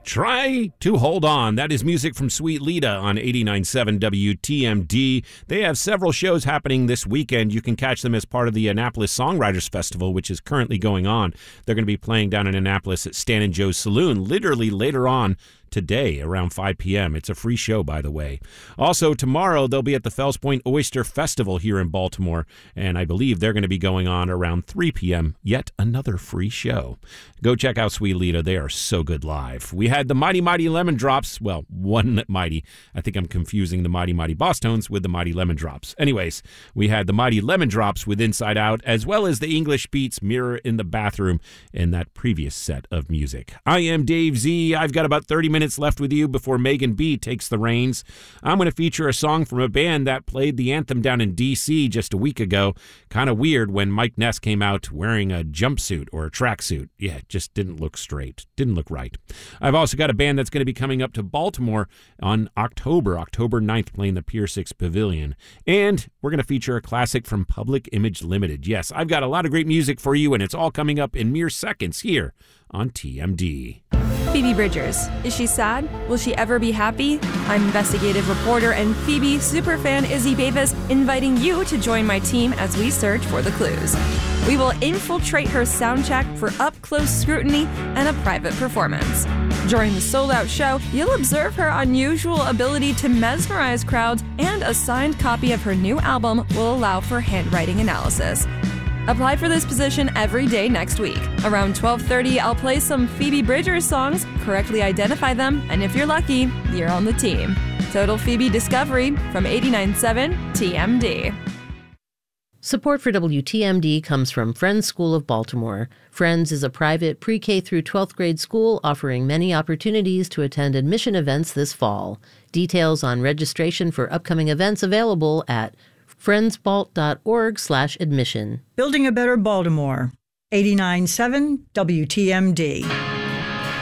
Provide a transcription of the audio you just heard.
Try to hold on. That is music from Sweet Lita on 89.7 WTMD. They have several shows happening this weekend. You can catch them as part of the Annapolis Songwriters Festival, which is currently going on. They're going to be playing down in Annapolis at Stan and Joe's Saloon, literally later on today around 5 p.m. It's a free show, by the way. Also, tomorrow they'll be at the Fells Point Oyster Festival here in Baltimore, and I believe they're going to be going on around 3 p.m. Yet another free show. Go check out Sweet Lita. They are so good live. We had the Mighty Mighty Lemon Drops. Well, one Mighty. I think I'm confusing the Mighty Mighty Boss Tones with the Mighty Lemon Drops. Anyways, we had the Mighty Lemon Drops with Inside Out, as well as the English Beats Mirror in the Bathroom in that previous set of music. I am Dave Z. I've got about 30 minutes left with you before Megan B takes the reins. I'm going to feature a song from a band that played the anthem down in D.C. just a week ago. Kind of weird when Mike Ness came out wearing a jumpsuit or a tracksuit. Yeah, it just didn't look straight. Didn't look right. I've also got a band that's going to be coming up to Baltimore on October 9th, playing the Pier 6 Pavilion. And we're going to feature a classic from Public Image Limited. Yes, I've got a lot of great music for you, and it's all coming up in mere seconds here on TMD. Phoebe Bridgers. Is she sad? Will she ever be happy? I'm investigative reporter and Phoebe superfan Izzy Davis, inviting you to join my team as we search for the clues. We will infiltrate her soundcheck for up-close scrutiny and a private performance. During the sold-out show, you'll observe her unusual ability to mesmerize crowds, and a signed copy of her new album will allow for handwriting analysis. Apply for this position every day next week. Around 12:30, I'll play some Phoebe Bridgers songs, correctly identify them, and if you're lucky, you're on the team. Total Phoebe discovery from 89.7 TMD. Support for WTMD comes from Friends School of Baltimore. Friends is a private pre-K through 12th grade school offering many opportunities to attend admission events this fall. Details on registration for upcoming events available at friendsbalt.org/admission. Building a Better Baltimore, 89.7 WTMD.